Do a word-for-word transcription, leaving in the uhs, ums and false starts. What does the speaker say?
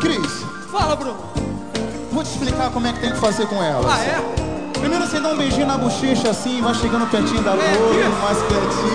Cris, Fala, Bruno. vou te explicar como é que tem que fazer com ela. Ah, é? Primeiro você dá um beijinho na bochecha assim, vai chegando pertinho da É, boca, isso. mais pertinho.